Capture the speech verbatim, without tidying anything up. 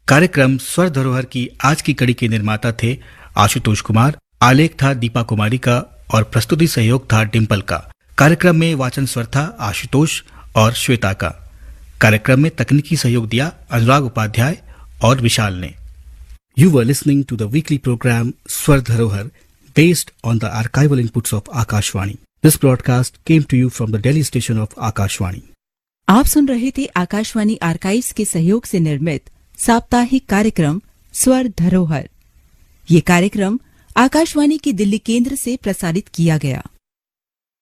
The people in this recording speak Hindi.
कार्यक्रम स्वर धरोहर की आज की कड़ी के निर्माता थे आशुतोष कुमार, आलेख था दीपा कुमारी का और प्रस्तुति सहयोग था डिम्पल का। कार्यक्रम में वाचन स्वर था आशुतोष और श्वेता का। कार्यक्रम में तकनीकी सहयोग दिया अनुराग उपाध्याय और विशाल ने। You were listening to the weekly program Swar Dharohar based on the archival inputs of Akashvani. This broadcast came to you from the Delhi station of Akashvani. आप सुन रहे थे आकाशवाणी आर्काइव्स के सहयोग से निर्मित साप्ताहिक कार्यक्रम स्वर धरोहर। ये कार्यक्रम आकाशवाणी के दिल्ली केंद्र से प्रसारित किया गया।